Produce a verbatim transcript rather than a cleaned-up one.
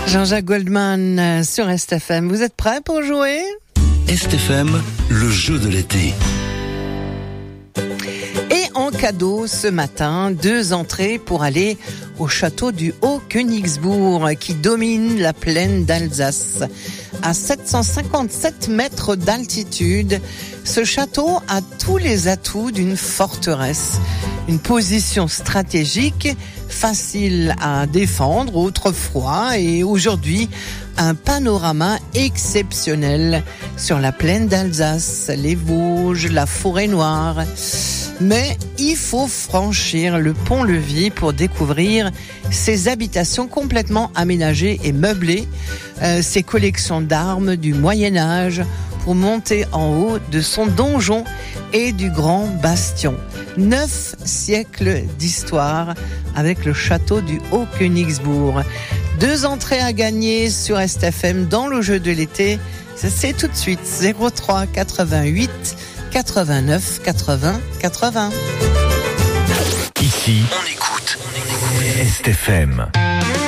Jean-Jacques Goldman sur S T F M. Vous êtes prêts pour jouer ? S T F M, le jeu de l'été. Et en cadeau ce matin, deux entrées pour aller au château du Haut-Königsbourg qui domine la plaine d'Alsace. À sept cent cinquante-sept mètres d'altitude, ce château a tous les atouts d'une forteresse. Une position stratégique, facile à défendre autrefois et aujourd'hui, un panorama exceptionnel sur la plaine d'Alsace, les Vosges, la forêt noire. Mais il faut franchir le pont-levis pour découvrir ces habitations complètement aménagées et meublées, euh, ces collections d'armes du Moyen-Âge pour monter en haut de son donjon et du grand bastion. Neuf siècles d'histoire avec le château du Haut-Königsbourg. Deux entrées à gagner sur S T F M dans le jeu de l'été. C'est tout de suite zéro trois quatre-vingt-huit quatre-vingt-neuf quatre-vingts quatre-vingts. Ici, on écoute S T F M.